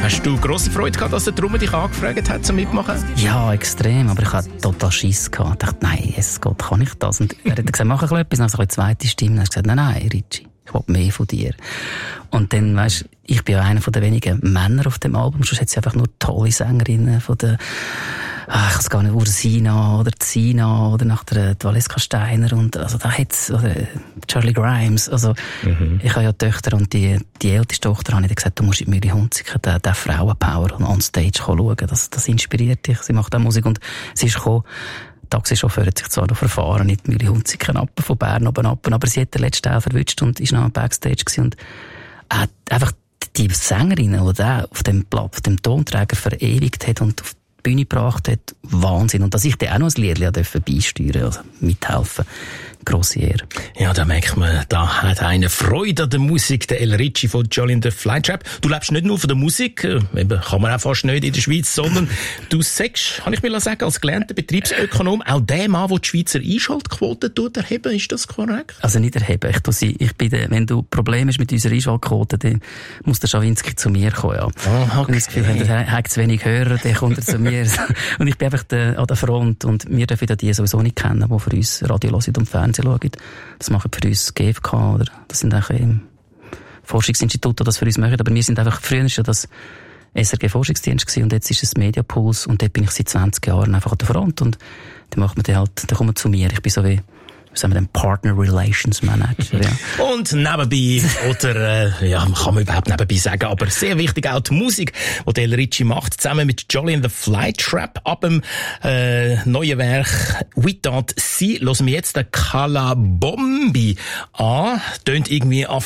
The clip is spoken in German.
Hast du grosse Freude gehabt, dass der Drummer dich angefragt hat, zum Mitmachen? Ja, extrem, aber ich hatte total Schiss gehabt. Ich dachte, nein, es geht, kann ich das? Und er hat gesagt, mach ein bisschen etwas, dann habe ich eine zweite Stimme. Dann habe ich gesagt, nein, Richie, ich will mehr von dir. Und dann, weisst, ich bin ja einer von den wenigen Männern auf dem Album. Sonst hat sie einfach nur tolle Sängerinnen von der, ich weiß gar nicht, Ursina oder Zina oder nach der Valeska Steiner und, also da hat's, oder Charlie Grimes. Also, ich habe ja Töchter und die älteste Tochter habe ich dann gesagt, du musst in Mühle Hunziker, der Frauenpower on Stage schauen. Das inspiriert dich. Sie macht auch Musik und sie ist gekommen. Der Taxichauffeur hat sich zwar noch verfahren, nicht Mühle Hunziker ab, von Bern oben ab, aber sie hat den letzten Teil verwünscht und ist noch am Backstage gewesen und hat einfach die Sängerin, die der auf dem Tonträger verewigt hat und auf die Bühne gebracht hat, Wahnsinn. Und dass ich dann auch noch ein Liedchen beisteuern, also mithelfen, grosse Ehre. Ja, da merkt man, da hat einer Freude an der Musik, der El Richie von Jolly and the Flytrap. Du lebst nicht nur von der Musik, eben kann man auch fast nicht in der Schweiz, sondern du sagst, kann ich mir sagen, als gelernter Betriebsökonom, auch der Mann, der die Schweizer Einschaltquote erheben, ist das korrekt? Also nicht erheben, wenn du Probleme hast mit unserer Einschaltquote, dann muss der Schawinski zu mir kommen, ja. Oh, okay. Wenn ich das Gefühl habe, er hat zu wenig Hörer, dann kommt er zu mir. Und ich bin einfach an der Front und wir dürfen die sowieso nicht kennen, die für uns Radio hören und Fernsehen schauen. Das machen für uns GfK, oder das sind eigentlich Forschungsinstitute, die das für uns machen. Aber wir sind einfach, früher war ja das SRG-Forschungsdienst gewesen, und jetzt ist es Mediapuls und dort bin ich seit 20 Jahren einfach an der Front und dann kommt man zu mir. Ich bin so wie, sagen wir, den Partner Relations Manager, ja. Und nebenbei, oder, kann man überhaupt nebenbei sagen, aber sehr wichtig auch die Musik, die der El Richie macht, zusammen mit Jolly and the Flytrap. Ab dem neuen Werk We Don't See hören wir jetzt den Kalabombi an. Tönt irgendwie